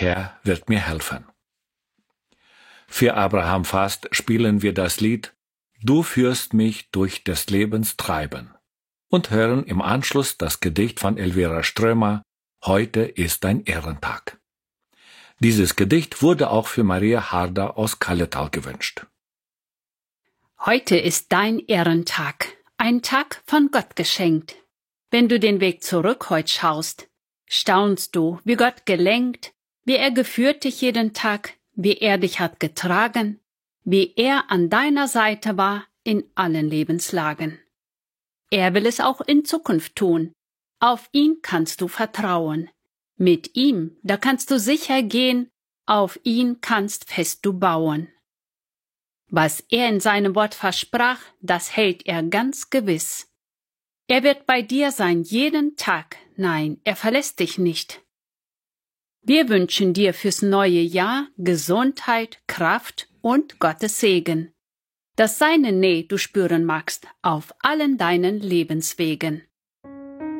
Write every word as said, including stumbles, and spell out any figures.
Herr wird mir helfen. Für Abraham Fast spielen wir das Lied Du führst mich durch des Lebens Treiben und hören im Anschluss das Gedicht von Elvira Strömer Heute ist ein Ehrentag. Dieses Gedicht wurde auch für Maria Harder aus Kalletal gewünscht. Heute ist dein Ehrentag, ein Tag von Gott geschenkt. Wenn du den Weg zurück heut schaust, staunst du, wie Gott gelenkt, wie er geführt dich jeden Tag, wie er dich hat getragen, wie er an deiner Seite war in allen Lebenslagen. Er will es auch in Zukunft tun, auf ihn kannst du vertrauen. Mit ihm, da kannst du sicher gehen, auf ihn kannst fest du bauen. Was er in seinem Wort versprach, das hält er ganz gewiss. Er wird bei dir sein jeden Tag, nein, er verlässt dich nicht. Wir wünschen dir fürs neue Jahr Gesundheit, Kraft und Gottes Segen, dass seine Nähe du spüren magst auf allen deinen Lebenswegen.